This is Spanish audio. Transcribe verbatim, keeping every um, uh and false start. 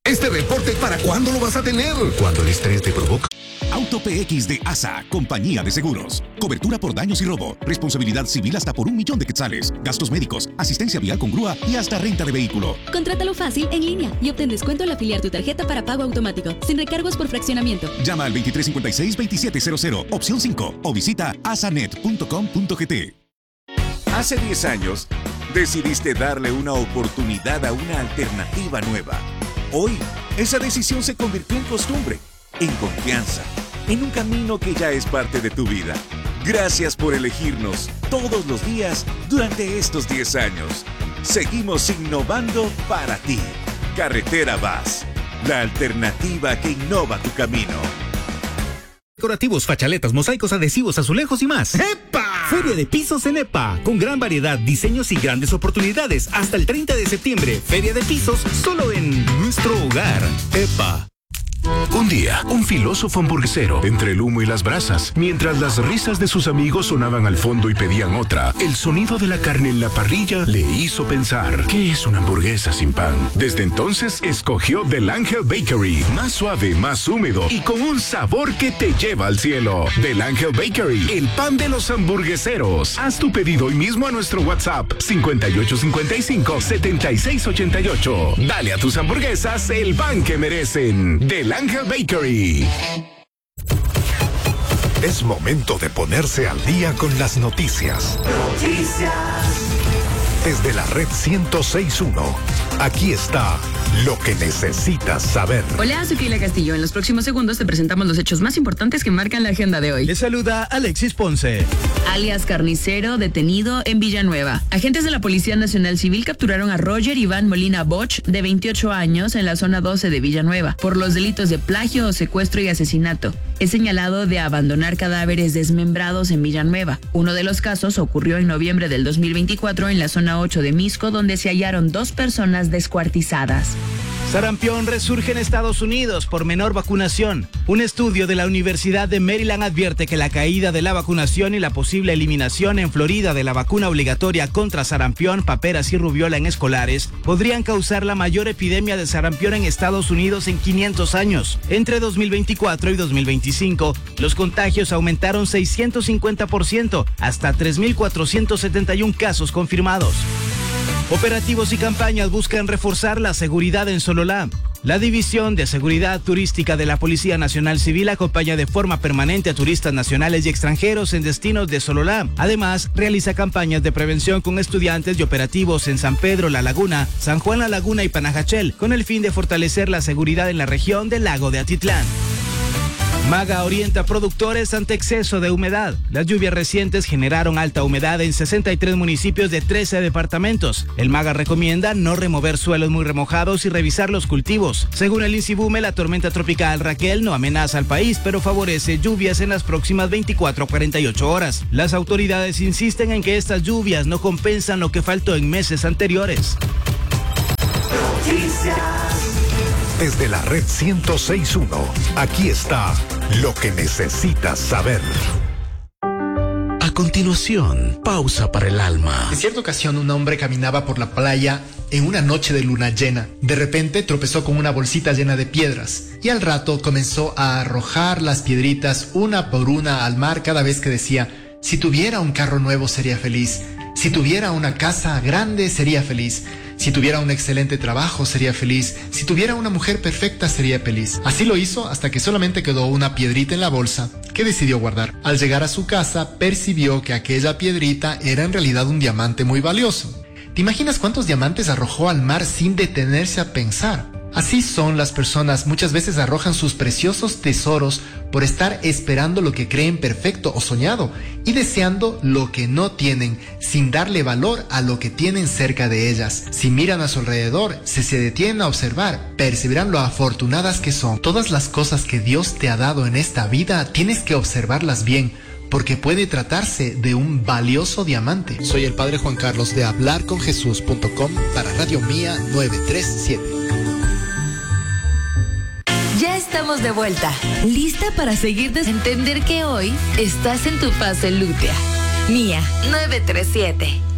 ¿Este reporte para cuándo lo vas a tener? Cuando el estrés te provoca. Auto P X de A S A, compañía de seguros. Cobertura por daños y robo. Responsabilidad civil hasta por un millón de quetzales. Gastos médicos, asistencia vial con grúa y hasta renta de vehículo. Contrátalo fácil en línea y obtén descuento al afiliar tu tarjeta para pago automático, sin recargos por fraccionamiento. Llama al veintitrés cincuenta y seis, veintisiete cero cero, opción cinco, o visita asanet punto com punto gt. Hace diez años, decidiste darle una oportunidad a una alternativa nueva. Hoy, esa decisión se convirtió en costumbre, en confianza, en un camino que ya es parte de tu vida. Gracias por elegirnos todos los días durante estos diez años. Seguimos innovando para ti. Carretera Vaz, la alternativa que innova tu camino. Decorativos, fachaletas, mosaicos, adhesivos, azulejos y más. ¡Epa! Feria de Pisos en EPA, con gran variedad, diseños y grandes oportunidades. Hasta el treinta de septiembre, Feria de Pisos, solo en nuestro hogar. EPA. Un día, un filósofo hamburguesero, entre el humo y las brasas, mientras las risas de sus amigos sonaban al fondo y pedían otra, el sonido de la carne en la parrilla le hizo pensar, ¿qué es una hamburguesa sin pan? Desde entonces, escogió Del Ángel Bakery, más suave, más húmedo y con un sabor que te lleva al cielo. Del Ángel Bakery, el pan de los hamburgueseros. Haz tu pedido hoy mismo a nuestro WhatsApp cincuenta y ocho cincuenta y cinco, setenta y seis ochenta y ocho. Dale a tus hamburguesas el pan que merecen. Del Ángel Bakery. Es momento de ponerse al día con las noticias. Noticias. Desde la red ciento seis punto uno, aquí está lo que necesitas saber. Hola, soy Keila Castillo. En los próximos segundos te presentamos los hechos más importantes que marcan la agenda de hoy. Les saluda Alexis Ponce. Alias Carnicero, detenido en Villanueva. Agentes de la Policía Nacional Civil capturaron a Roger Iván Molina Bosch, de veintiocho años, en la zona doce de Villanueva, por los delitos de plagio, secuestro y asesinato. Es señalado de abandonar cadáveres desmembrados en Villanueva. Uno de los casos ocurrió en noviembre del dos mil veinticuatro en la zona ocho de Misco, donde se hallaron dos personas descuartizadas. Sarampión resurge en Estados Unidos por menor vacunación. Un estudio de la Universidad de Maryland advierte que la caída de la vacunación y la posible eliminación en Florida de la vacuna obligatoria contra sarampión, paperas y rubiola en escolares podrían causar la mayor epidemia de sarampión en Estados Unidos en quinientos años. Entre dos mil veinticuatro y dos mil veinticinco, los contagios aumentaron seiscientos cincuenta por ciento, hasta tres mil cuatrocientos setenta y uno casos confirmados. Operativos y campañas buscan reforzar la seguridad en Sololá. La División de Seguridad Turística de la Policía Nacional Civil acompaña de forma permanente a turistas nacionales y extranjeros en destinos de Sololá. Además, realiza campañas de prevención con estudiantes y operativos en San Pedro, La Laguna, San Juan, La Laguna y Panajachel, con el fin de fortalecer la seguridad en la región del lago de Atitlán. Maga orienta productores ante exceso de humedad. Las lluvias recientes generaron alta humedad en sesenta y tres municipios de trece departamentos. El Maga recomienda no remover suelos muy remojados y revisar los cultivos. Según el INSIBUME, la tormenta tropical Raquel no amenaza al país, pero favorece lluvias en las próximas veinticuatro a cuarenta y ocho horas. Las autoridades insisten en que estas lluvias no compensan lo que faltó en meses anteriores. Noticias. Desde la red ciento seis punto uno, aquí está lo que necesitas saber. A continuación, pausa para el alma. En cierta ocasión, un hombre caminaba por la playa en una noche de luna llena. De repente tropezó con una bolsita llena de piedras y al rato comenzó a arrojar las piedritas una por una al mar cada vez que decía: si tuviera un carro nuevo sería feliz, si tuviera una casa grande sería feliz, si tuviera un excelente trabajo sería feliz, si tuviera una mujer perfecta sería feliz. Así lo hizo hasta que solamente quedó una piedrita en la bolsa que decidió guardar. Al llegar a su casa percibió que aquella piedrita era en realidad un diamante muy valioso. ¿Te imaginas cuántos diamantes arrojó al mar sin detenerse a pensar? Así son las personas, muchas veces arrojan sus preciosos tesoros por estar esperando lo que creen perfecto o soñado y deseando lo que no tienen, sin darle valor a lo que tienen cerca de ellas. Si miran a su alrededor, si se detienen a observar, percibirán lo afortunadas que son. Todas las cosas que Dios te ha dado en esta vida, tienes que observarlas bien, porque puede tratarse de un valioso diamante. Soy el Padre Juan Carlos de hablar con jesús punto com para Radio Mía novecientos treinta y siete. Ya estamos de vuelta, lista para seguir de entender que hoy estás en tu fase lútea. Mía novecientos treinta y siete.